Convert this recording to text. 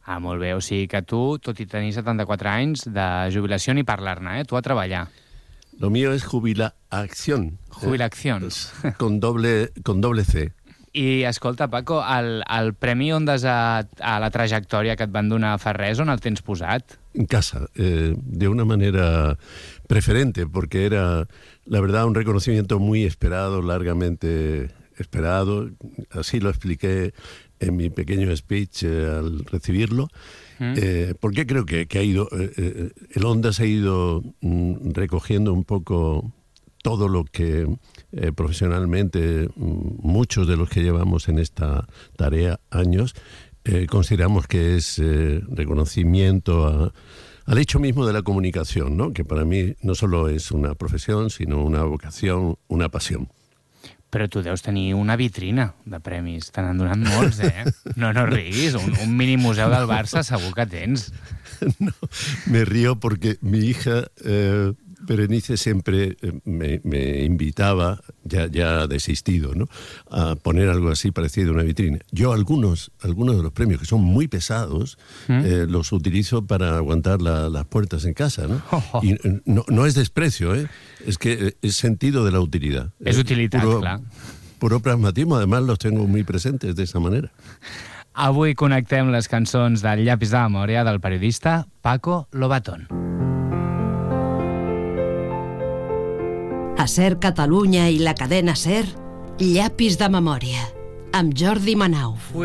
Ah, molt bé. O sigui que tu, tot i tenir 74 anys de jubilació, ni parlar-ne, tu a treballar. Lo mío es jubilación. Jubilación. Con doble C. I, escolta, Paco, el Premi Ondas a la trajectòria que et van donar fa res, on el tens posat? En casa, de una manera preferente, porque era, la verdad, un reconocimiento muy esperado, largamente esperado. Así lo expliqué en mi pequeño speech al recibirlo. Porque creo que ha ido, el Ondas ha ido recogiendo un poco todo lo que profesionalmente muchos de los que llevamos en esta tarea años consideramos que es reconocimiento al hecho mismo de la comunicación, ¿no? Que para mí no solo es una profesión, sino una vocación, una pasión. Però tu deus tenir una vitrina de premis. Te n'han donat molts, No riguis. Un mini museu del Barça segur que tens. No, me río porque mi hija Berenice siempre me invitaba, ya ha desistido, ¿no?, a poner algo así parecido a una vitrina. Yo algunos de los premios que son muy pesados los utilizo para aguantar las puertas en casa, ¿no? Y no es desprecio, es que es sentido de la utilidad. És utilitat, clar. Puro pragmatismo, además los tengo muy presentes de esa manera. Avui connectem les cançons del Llapis de memòria del periodista Paco Lobatón. A SER Catalunya i la cadena SER, Llapis de memòria, amb Jordi Manau.